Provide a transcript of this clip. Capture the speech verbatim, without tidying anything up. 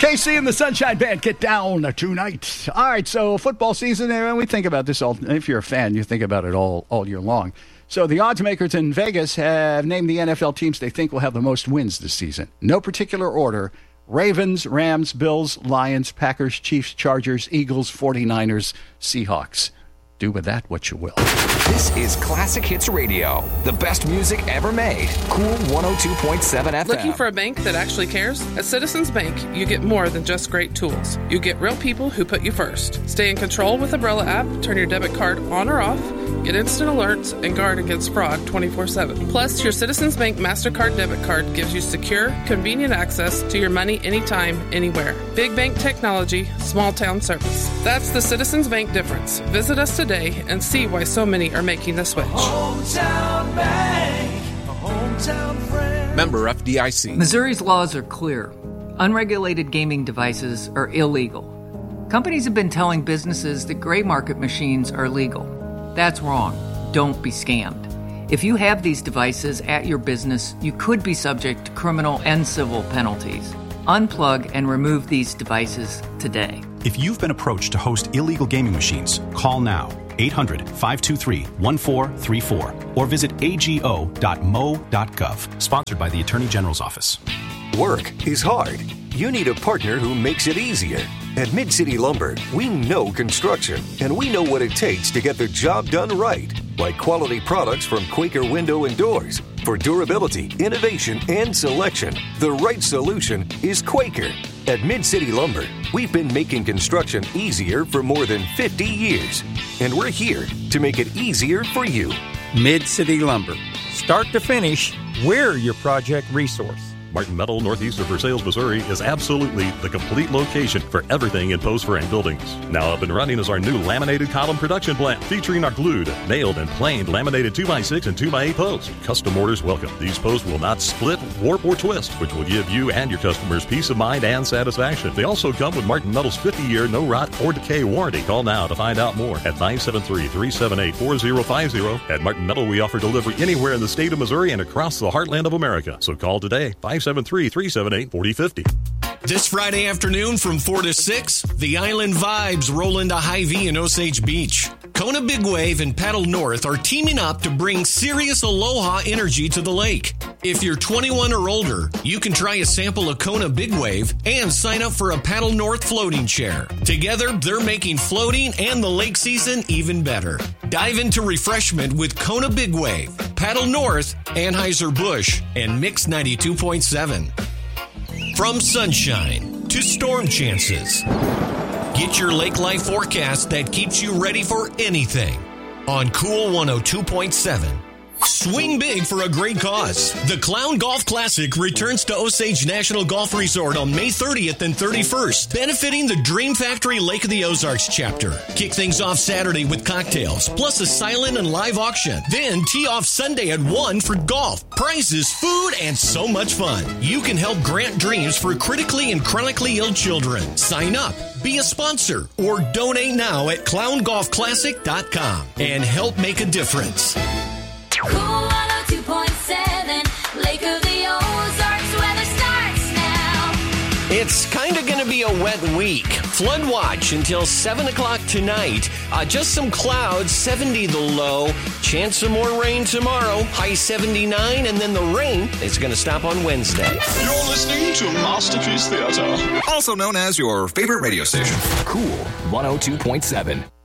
K C and the Sunshine Band get down tonight. All right, so football season, and we think about this all. If you're a fan, you think about it all, all year long. So the odds makers in Vegas have named the N F L teams they think will have the most wins this season. No particular order. Ravens, Rams, Bills, Lions, Packers, Chiefs, Chargers, Eagles, forty-niners, Seahawks. Do with that what you will. This is Classic Hits Radio, the best music ever made. Cool one oh two point seven F M. Looking for a bank that actually cares? At Citizens Bank, you get more than just great tools. You get real people who put you first. Stay in control with Umbrella app, turn your debit card on or off, get instant alerts, and guard against fraud twenty-four seven. Plus, your Citizens Bank MasterCard debit card gives you secure, convenient access to your money anytime, anywhere. Big bank technology, small town service. That's the Citizens Bank difference. Visit us today and see why so many are making the switch. Hometown bank, a hometown friend. Member F D I C. Missouri's laws are clear. Unregulated gaming devices are illegal. Companies have been telling businesses that gray market machines are legal. That's wrong. Don't be scammed. If you have these devices at your business, you could be subject to criminal and civil penalties. Unplug and remove these devices today. If you've been approached to host illegal gaming machines, call now. eight hundred, five two three, one four three four or visit a g o dot m o dot gov. Sponsored by the Attorney General's Office. Work is hard. You need a partner who makes it easier. At Mid-City Lumber, we know construction, and we know what it takes to get the job done right. Like quality products from Quaker Window and Doors. For durability, innovation, and selection, the right solution is Quaker. At Mid-City Lumber, we've been making construction easier for more than fifty years. And we're here to make it easier for you. Mid-City Lumber. Start to finish, we're your project resource. Martin Metal, northeast of Versailles, Missouri, is absolutely the complete location for everything in post frame buildings. Now up and running is our new laminated column production plant, featuring our glued, nailed, and planed laminated two by six and two by eight posts. Custom orders welcome. These posts will not split, warp, or twist, which will give you and your customers peace of mind and satisfaction. They also come with Martin Metal's fifty-year no rot or decay warranty. Call now to find out more at nine seven three, three seven eight, four zero five zero. At Martin Metal, we offer delivery anywhere in the state of Missouri and across the heartland of America. So call today, five seven three, three seven eight, four zero five zero. This Friday afternoon from four to six, the Island Vibes roll into Hy-Vee and Osage Beach. Kona Big Wave and Paddle North are teaming up to bring serious aloha energy to the lake. If you're twenty-one or older, you can try a sample of Kona Big Wave and sign up for a Paddle North floating chair. Together, they're making floating and the lake season even better. Dive into refreshment with Kona Big Wave, Paddle North, Anheuser-Busch, and Mix ninety-two point seven. From sunshine to storm chances, get your lake life forecast that keeps you ready for anything on Cool one oh two point seven. Swing big for a great cause. The Clown Golf Classic returns to Osage National Golf Resort on May thirtieth and thirty-first, benefiting the Dream Factory Lake of the Ozarks chapter. Kick things off Saturday with cocktails, plus a silent and live auction. Then tee off Sunday at one for golf, prizes, food, and so much fun. You can help grant dreams for critically and chronically ill children. Sign up, be a sponsor, or donate now at clown golf classic dot com and help make a difference. Cool one oh two point seven, Lake of the Ozarks, weather starts now. It's kind of going to be a wet week. Flood watch until seven o'clock tonight. Uh, just some clouds, seventy the low. Chance of more rain tomorrow, high seventy-nine, and then the rain is going to stop on Wednesday. You're listening to Masterpiece Theater, also known as your favorite radio station. Cool one oh two point seven.